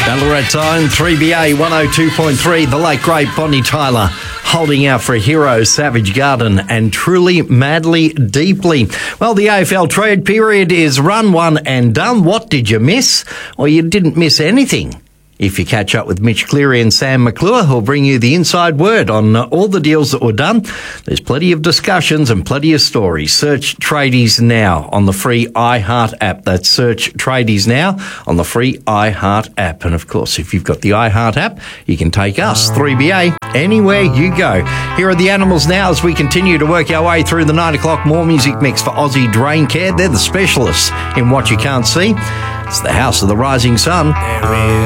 Ballarat Time, 3BA 102.3, the late great Bonnie Tyler holding out for a hero, Savage Garden, and Truly, Madly, Deeply. Well, the AFL trade period is run, one and done. What did you miss? Well, you didn't miss anything. If you catch up with Mitch Cleary and Sam McClure, who'll bring you the inside word on all the deals that were done. There's plenty of discussions and plenty of stories. Search Tradies Now on the free iHeart app. That's Search Tradies Now on the free iHeart app. And of course, if you've got the iHeart app, you can take us, 3BA, anywhere you go. Here are the Animals now as we continue to work our way through the 9 o'clock more music mix for Aussie Drain Care. They're the specialists in what you can't see. It's the House of the Rising Sun.